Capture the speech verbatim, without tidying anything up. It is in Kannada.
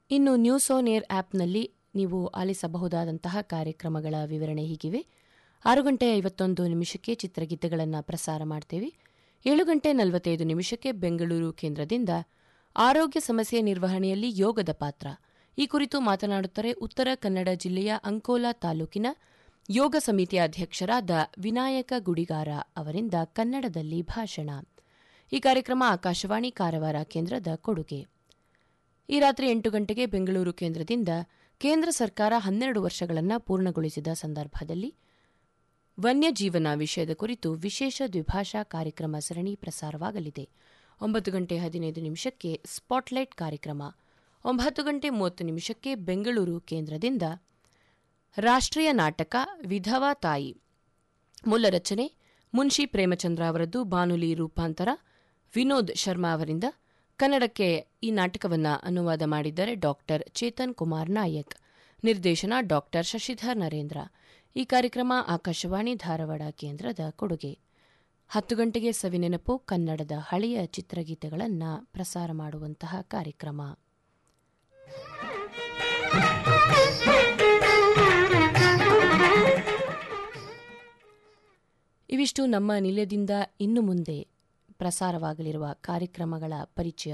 ಇನ್ನು ನ್ಯೂಸ್ ಆನ್ ಏರ್ ಆಪ್ನಲ್ಲಿ ನೀವು ಆಲಿಸಬಹುದಾದಂತಹ ಕಾರ್ಯಕ್ರಮಗಳ ವಿವರಣೆ ಹೀಗಿವೆ. ಆರು ಗಂಟೆ ಐವತ್ತೊಂದು ನಿಮಿಷಕ್ಕೆ ಚಿತ್ರಗೀತೆಗಳನ್ನು ಪ್ರಸಾರ ಮಾಡ್ತೇವೆ. ಏಳು ಗಂಟೆ ನಲವತ್ತೈದು ನಿಮಿಷಕ್ಕೆ ಬೆಂಗಳೂರು ಕೇಂದ್ರದಿಂದ ಆರೋಗ್ಯ ಸಮಸ್ಯೆ ನಿರ್ವಹಣೆಯಲ್ಲಿ ಯೋಗದ ಪಾತ್ರ ಈ ಕುರಿತು ಮಾತನಾಡುತ್ತಾರೆ ಉತ್ತರ ಕನ್ನಡ ಜಿಲ್ಲೆಯ ಅಂಕೋಲಾ ತಾಲೂಕಿನ ಯೋಗ ಸಮಿತಿಯ ಅಧ್ಯಕ್ಷರಾದ ವಿನಾಯಕ ಗುಡಿಗಾರ ಅವರಿಂದ ಕನ್ನಡದಲ್ಲಿ ಭಾಷಣ. ಈ ಕಾರ್ಯಕ್ರಮ ಆಕಾಶವಾಣಿ ಕಾರವಾರ ಕೇಂದ್ರದ ಕೊಡುಗೆ. ಈ ರಾತ್ರಿ ಎಂಟು ಗಂಟೆಗೆ ಬೆಂಗಳೂರು ಕೇಂದ್ರದಿಂದ ಕೇಂದ್ರ ಸರ್ಕಾರ ಹನ್ನೆರಡು ವರ್ಷಗಳನ್ನು ಪೂರ್ಣಗೊಳಿಸಿದ ಸಂದರ್ಭದಲ್ಲಿ ವನ್ಯಜೀವನ ವಿಷಯದ ಕುರಿತು ವಿಶೇಷ ದ್ವಿಭಾಷಾ ಕಾರ್ಯಕ್ರಮ ಸರಣಿ ಪ್ರಸಾರವಾಗಲಿದೆ. ಒಂಬತ್ತು ಗಂಟೆ ಹದಿನೈದು ನಿಮಿಷಕ್ಕೆ ಸ್ಪಾಟ್ಲೈಟ್ ಕಾರ್ಯಕ್ರಮ. ಒಂಬತ್ತು ಗಂಟೆ ಮೂವತ್ತು ನಿಮಿಷಕ್ಕೆ ಬೆಂಗಳೂರು ಕೇಂದ್ರದಿಂದ ರಾಷ್ಟ್ರೀಯ ನಾಟಕ ವಿಧವಾ ತಾಯಿ, ಮೂಲ ರಚನೆ ಮುನ್ಷಿ ಪ್ರೇಮಚಂದ್ರ ಅವರದ್ದು, ಬಾನುಲಿ ರೂಪಾಂತರ ವಿನೋದ್ ಶರ್ಮಾ ಅವರಿಂದ. ಕನ್ನಡಕ್ಕೆ ಈ ನಾಟಕವನ್ನು ಅನುವಾದ ಮಾಡಿದ್ದಾರೆ ಡಾಕ್ಟರ್ ಚೇತನ್ ಕುಮಾರ್ ನಾಯಕ್. ನಿರ್ದೇಶನ ಡಾಕ್ಟರ್ ಶಶಿಧರ್ ನರೇಂದ್ರ. ಈ ಕಾರ್ಯಕ್ರಮ ಆಕಾಶವಾಣಿ ಧಾರವಾಡ ಕೇಂದ್ರದ ಕೊಡುಗೆ. ಹತ್ತು ಗಂಟೆಗೆ ಸವಿನೆನಪು ಕನ್ನಡದ ಹಳೆಯ ಚಿತ್ರಗೀತೆಗಳನ್ನು ಪ್ರಸಾರ ಮಾಡುವಂತಹ ಕಾರ್ಯಕ್ರಮ. ಇವಿಷ್ಟು ನಮ್ಮ ನಿಲಯದಿಂದ ಇನ್ನು ಮುಂದೆ ಪ್ರಸಾರವಾಗಲಿರುವ ಕಾರ್ಯಕ್ರಮಗಳ ಪರಿಚಯ.